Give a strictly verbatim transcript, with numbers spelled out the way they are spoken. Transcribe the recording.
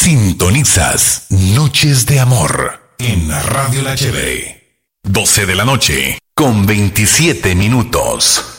Sintonizas Noches de Amor en Radio La Chévere. doce de la noche con veintisiete minutos.